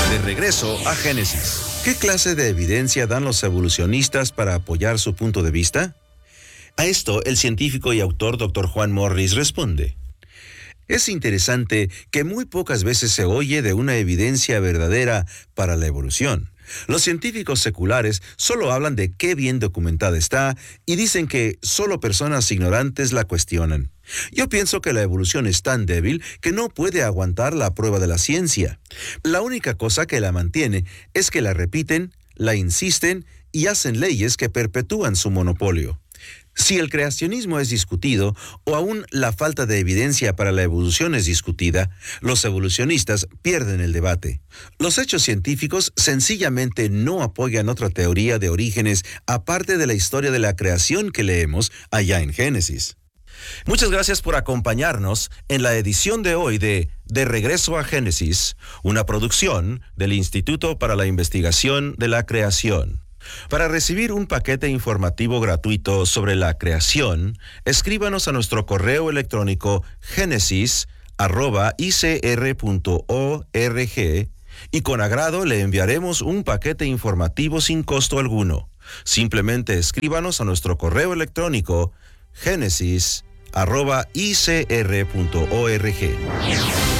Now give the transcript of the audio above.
De regreso a Génesis. ¿Qué clase de evidencia dan los evolucionistas para apoyar su punto de vista? A esto, el científico y autor Dr. Juan Morris responde: es interesante que muy pocas veces se oye de una evidencia verdadera para la evolución. Los científicos seculares solo hablan de qué bien documentada está y dicen que solo personas ignorantes la cuestionan. Yo pienso que la evolución es tan débil que no puede aguantar la prueba de la ciencia. La única cosa que la mantiene es que la repiten, la insisten y hacen leyes que perpetúan su monopolio. Si el creacionismo es discutido, o aún la falta de evidencia para la evolución es discutida, los evolucionistas pierden el debate. Los hechos científicos sencillamente no apoyan otra teoría de orígenes aparte de la historia de la creación que leemos allá en Génesis. Muchas gracias por acompañarnos en la edición de hoy de Regreso a Génesis, una producción del Instituto para la Investigación de la Creación. Para recibir un paquete informativo gratuito sobre la creación, escríbanos a nuestro correo electrónico genesis@icr.org y con agrado le enviaremos un paquete informativo sin costo alguno. Simplemente escríbanos a nuestro correo electrónico genesis@icr.org.